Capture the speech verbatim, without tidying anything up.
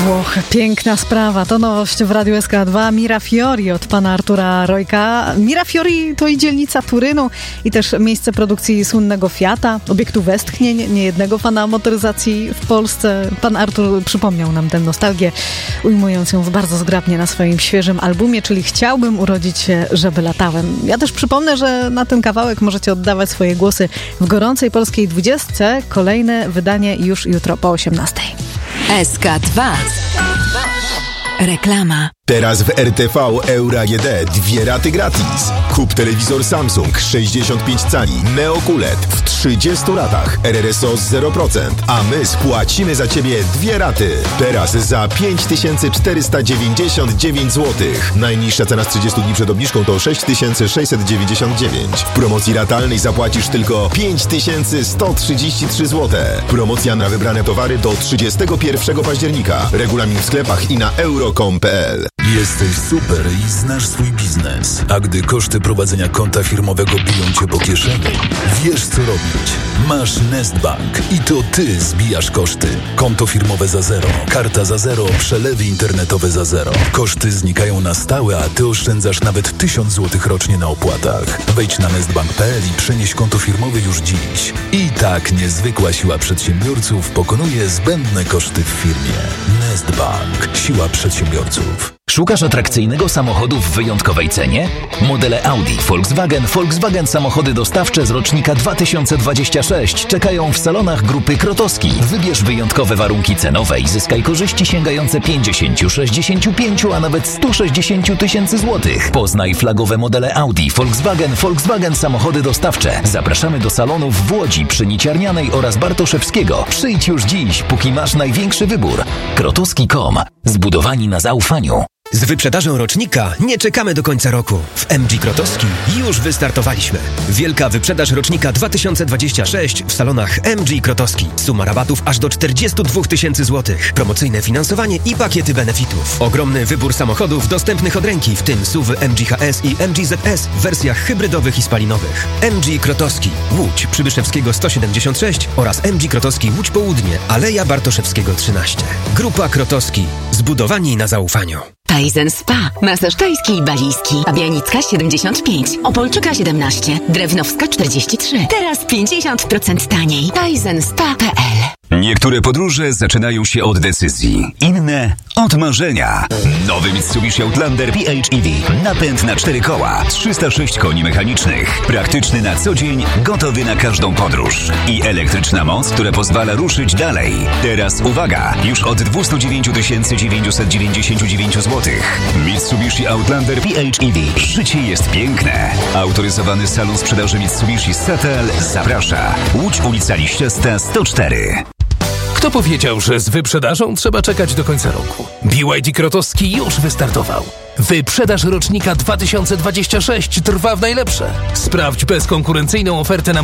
Włochy. Piękna sprawa. To nowość w Radiu S K dwa. Mirafiori od pana Artura Rojka. Mirafiori to i dzielnica Turynu i też miejsce produkcji słynnego Fiata, obiektu westchnień niejednego fana motoryzacji w Polsce. Pan Artur przypomniał nam tę nostalgię, ujmując ją bardzo zgrabnie na swoim świeżym albumie, czyli Chciałbym urodzić się, żeby latałem. Ja też przypomnę, że na ten kawałek możecie oddawać swoje głosy w gorącej polskiej dwudziestce. Kolejne wydanie już jutro po osiemnastej. S K dwa. Reklama. Teraz w R T V Euro A G D dwie raty gratis. Kup telewizor Samsung sześćdziesiąt pięć cali Neo Q L E D w trzydziestu ratach R R S O z zero procent, a my spłacimy za Ciebie dwie raty. Teraz za pięć tysięcy czterysta dziewięćdziesiąt dziewięć złotych. Najniższa cena z trzydziestu dni przed obniżką to sześć tysięcy sześćset dziewięćdziesiąt dziewięć. W promocji ratalnej zapłacisz tylko pięć tysięcy sto trzydzieści trzy złote. Promocja na wybrane towary do trzydziestego pierwszego października. Regulamin w sklepach i na euro kropka com kropka p l. Jesteś super i znasz swój biznes, a gdy koszty prowadzenia konta firmowego biją Cię po kieszeni, wiesz co robić. Masz Nestbank i to Ty zbijasz koszty. Konto firmowe za zero, karta za zero, przelewy internetowe za zero. Koszty znikają na stałe, a Ty oszczędzasz nawet tysiąc złotych rocznie na opłatach. Wejdź na nestbank kropka p l i przenieś konto firmowe już dziś. I tak niezwykła siła przedsiębiorców pokonuje zbędne koszty w firmie. Nestbank. Siła przedsiębiorców. Szukasz atrakcyjnego samochodu w wyjątkowej cenie? Modele Audi, Volkswagen, Volkswagen samochody dostawcze z rocznika dwa tysiące dwudziestego szóstego czekają w salonach grupy Krotowski. Wybierz wyjątkowe warunki cenowe i zyskaj korzyści sięgające pięćdziesiąt, sześćdziesiąt pięć, a nawet sto sześćdziesiąt tysięcy złotych. Poznaj flagowe modele Audi, Volkswagen, Volkswagen samochody dostawcze. Zapraszamy do salonów w Łodzi przy Niciarnianej oraz Bartoszewskiego. Przyjdź już dziś, póki masz największy wybór. krotowski kropka com. Zbudowani na zaufaniu. Z wyprzedażą rocznika nie czekamy do końca roku. W M G Krotowski już wystartowaliśmy. Wielka wyprzedaż rocznika dwa tysiące dwudziestego szóstego w salonach M G Krotowski. Suma rabatów aż do czterdzieści dwa tysiące złotych. Promocyjne finansowanie i pakiety benefitów. Ogromny wybór samochodów dostępnych od ręki, w tym S U V M G H S i M G Z S w wersjach hybrydowych i spalinowych. M G Krotowski, Łódź, Przybyszewskiego sto siedemdziesiąt sześć oraz M G Krotowski, Łódź Południe, Aleja Bartoszewskiego trzynaście. Grupa Krotowski. Zbudowani na zaufaniu. Tajzen Spa. Masaż tajski i balijski. Fabianicka siedemdziesiąt pięć. Opolczyka siedemnaście. Drewnowska czterdzieści trzy. Teraz pięćdziesiąt procent taniej. tajzen spa kropka p l. Niektóre podróże zaczynają się od decyzji, inne od marzenia. Nowy Mitsubishi Outlander P H E V. Napęd na cztery koła, trzysta sześć koni mechanicznych. Praktyczny na co dzień, gotowy na każdą podróż. I elektryczna moc, która pozwala ruszyć dalej. Teraz uwaga, już od dwieście dziewięć tysięcy dziewięćset dziewięćdziesiąt dziewięć złotych. Mitsubishi Outlander P H E V. Życie jest piękne. Autoryzowany salon sprzedaży Mitsubishi Satel zaprasza. Łódź, ulica Liściasta sto cztery. Kto powiedział, że z wyprzedażą trzeba czekać do końca roku? B Y D Krotowski już wystartował. Wyprzedaż rocznika dwa tysiące dwudziestego szóstego trwa w najlepsze. Sprawdź bezkonkurencyjną ofertę na